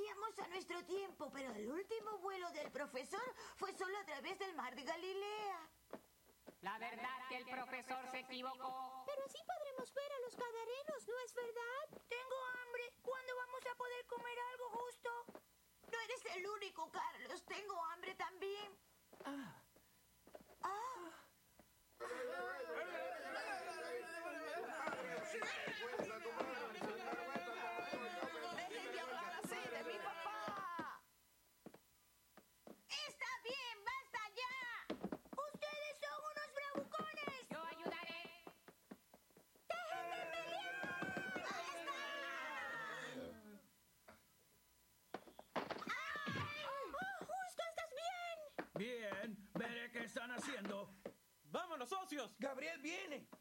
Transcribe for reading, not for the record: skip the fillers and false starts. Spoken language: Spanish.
Íbamos a nuestro tiempo, pero el último vuelo del profesor fue solo a través del mar de Galilea. La verdad que el profesor se equivocó. Pero así podremos ver a los gadarenos, ¿no es verdad? Tengo hambre. ¿Cuándo vamos a poder comer algo justo? No eres el único, Carlos. Tengo hambre también. ¡Dejen de hablar así de mi papá! ¡Está bien! ¡Basta ya! ¡Ustedes son unos bravucones! Yo ayudaré. ¡Justo, estás bien! Bien, veré qué están haciendo. ¡Vámonos, socios! ¡Gabriel viene!